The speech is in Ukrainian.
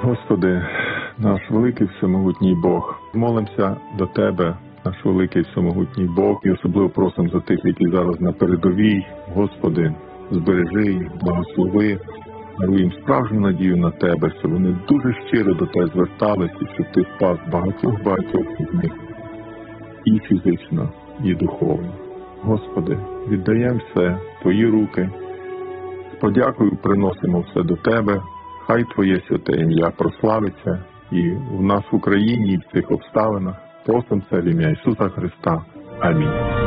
Господи, наш великий всемогутній Бог, молимося до Тебе, наш великий всемогутній Бог, і особливо просимо за тих, які зараз на передовій. Господи, збережи їх, благослови, даруй їм справжню надію на Тебе, щоб вони дуже щиро до Тебе зверталися, і щоб Ти спас багатьох із них, і фізично, і духовно. Господи, віддаємо все в Твої руки, з подякою приносимо все до Тебе. Хай Твоє святе ім'я прославиться і в нас в Україні, і в цих обставинах. Просимо це в ім'я Ісуса Христа. Амінь.